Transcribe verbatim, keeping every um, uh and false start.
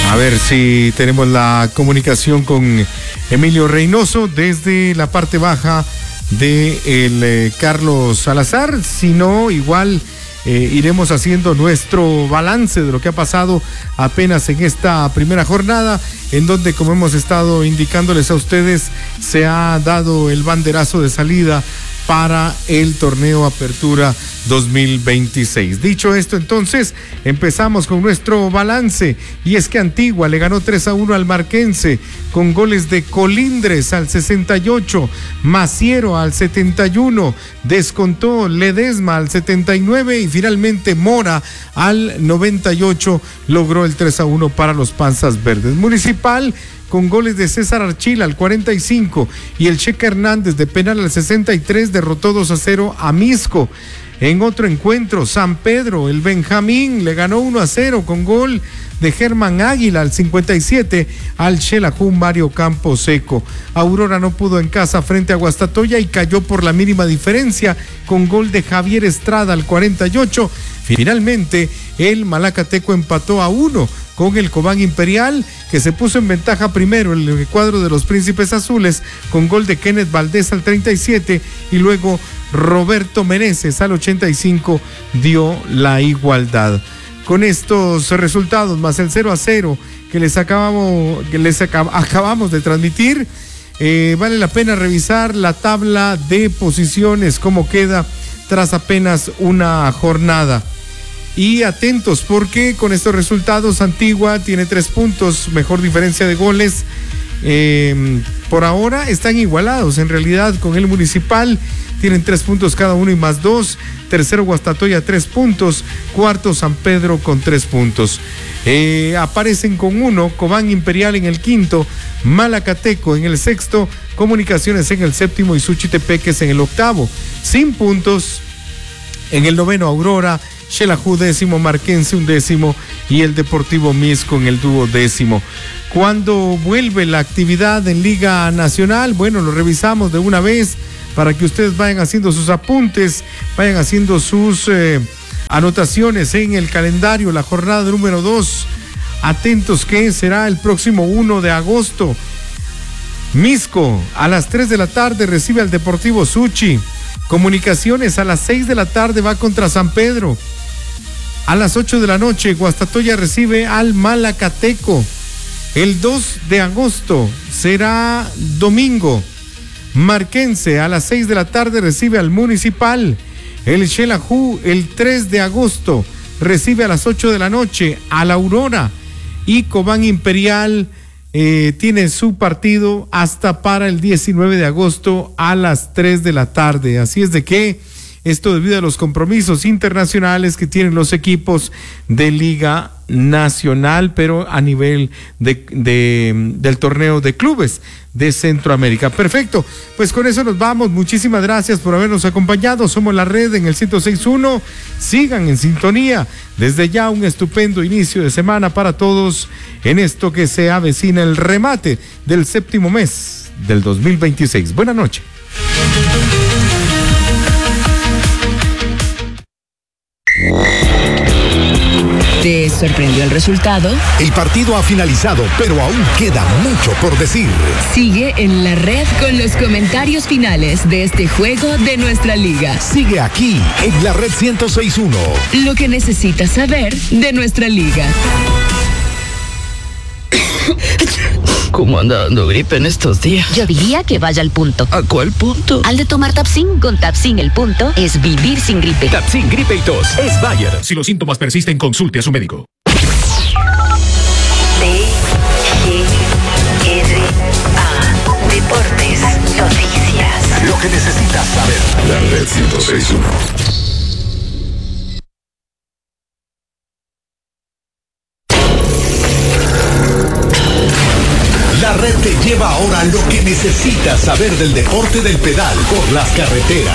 A ver si tenemos la comunicación con Emilio Reynoso desde la parte baja de el eh, Carlos Salazar. Si no, igual eh, iremos haciendo nuestro balance de lo que ha pasado apenas en esta primera jornada, en donde, como hemos estado indicándoles a ustedes, se ha dado el banderazo de salida para el torneo Apertura dos mil veintiséis. Dicho esto, entonces, empezamos con nuestro balance, y es que Antigua le ganó tres a uno al Marquense, con goles de Colindres al sesenta y ocho, Maciero al setenta y uno, descontó Ledesma al setenta y nueve, y finalmente Mora al noventa y ocho logró el tres a uno para los Panzas Verdes. Municipal, con goles de César Archila al cuarenta y cinco y el Checa Hernández de penal al sesenta y tres, derrotó dos a cero a Misco. En otro encuentro, San Pedro, el Benjamín, le ganó uno a cero con gol de Germán Águila al cincuenta y siete al Xelajú Mario Camposeco. Aurora no pudo en casa frente a Guastatoya y cayó por la mínima diferencia con gol de Javier Estrada al cuarenta y ocho. Finalmente, el Malacateco empató a uno con el Cobán Imperial, que se puso en ventaja primero en el cuadro de los Príncipes Azules con gol de Kenneth Valdés al treinta y siete, y luego Roberto Meneses al ochenta y cinco dio la igualdad. Con estos resultados, más el cero a cero que les acabamos, que les acab- acabamos de transmitir, eh, vale la pena revisar la tabla de posiciones, cómo queda tras apenas una jornada. Y atentos, porque con estos resultados Antigua tiene tres puntos, mejor diferencia de goles. Eh, por ahora están igualados, en realidad, con el Municipal. Tienen tres puntos cada uno y más dos. Tercero Guastatoya, tres puntos. Cuarto San Pedro con tres puntos. Eh, aparecen con uno Cobán Imperial en el quinto, Malacateco en el sexto, Comunicaciones en el séptimo y Suchitepeques en el octavo. Sin puntos en el noveno Aurora, Xelajú décimo, Marquense un décimo y el Deportivo Misco en el duodécimo. ¿Cuándo vuelve la actividad en Liga Nacional? Bueno, lo revisamos de una vez para que ustedes vayan haciendo sus apuntes, vayan haciendo sus eh, anotaciones en el calendario. La jornada número dos, atentos que será el próximo uno de agosto. Misco a las tres de la tarde recibe al Deportivo Suchi. Comunicaciones a las seis de la tarde va contra San Pedro. A las ocho de la noche, Guastatoya recibe al Malacateco. El dos de agosto será domingo. Marquense a las seis de la tarde recibe al Municipal. El Xelajú el tres de agosto recibe a las ocho de la noche a la Aurora. Y Cobán Imperial eh, tiene su partido hasta para el diecinueve de agosto a las tres de la tarde. Así es de que esto debido a los compromisos internacionales que tienen los equipos de Liga Nacional, pero a nivel de, de, del torneo de clubes de Centroamérica. Perfecto, pues con eso nos vamos. Muchísimas gracias por habernos acompañado. Somos la red en el ciento seis punto uno. Sigan en sintonía. Desde ya un estupendo inicio de semana para todos en esto que se avecina el remate del séptimo mes del dos mil veintiséis. Buenas noches. ¿Te sorprendió el resultado? El partido ha finalizado, pero aún queda mucho por decir. Sigue en la red con los comentarios finales de este juego de nuestra liga. Sigue aquí, en la red ciento seis punto uno. Lo que necesitas saber de nuestra liga. ¿Cómo anda dando gripe en estos días? Yo diría que vaya al punto. ¿A cuál punto? Al de tomar Tapsin. Con Tapsin el punto es vivir sin gripe. Tapsin gripe y tos es Bayer. Si los síntomas persisten, consulte a su médico. D, G, R, A. Deportes, noticias. Lo que necesitas saber. La red ciento seis punto uno. La red te lleva ahora lo que necesitas saber del deporte del pedal por las carreteras.